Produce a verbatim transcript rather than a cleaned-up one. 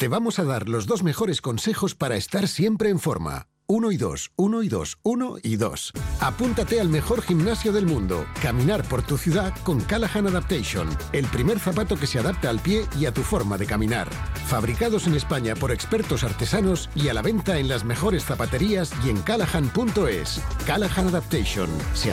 Te vamos a dar los dos mejores consejos para estar siempre en forma. Uno y dos, uno y dos, uno y dos. Apúntate al mejor gimnasio del mundo. Caminar por tu ciudad con Callahan Adaptation. El primer zapato que se adapta al pie y a tu forma de caminar. Fabricados en España por expertos artesanos y a la venta en las mejores zapaterías y en callahan punto es. Callahan Adaptation. Se